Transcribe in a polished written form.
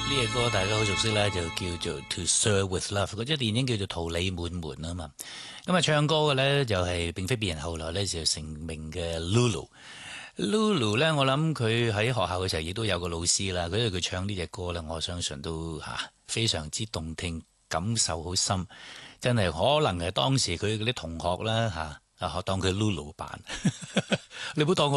呢隻歌大家好熟悉啦，就叫做 To Sir With Love，嗰隻電影叫做桃李滿門啊嘛。咁啊，唱歌嘅呢，就係並非別人，後來呢，就成名嘅 Lulu。Lulu 呢，我諗佢喺學校嘅時候亦都有個老師啦。佢唱呢隻歌呢，我相信都非常之動聽，感受好深。真係可能係當時佢嗰啲同學啦當佢 Lulu 扮，你唔好當我。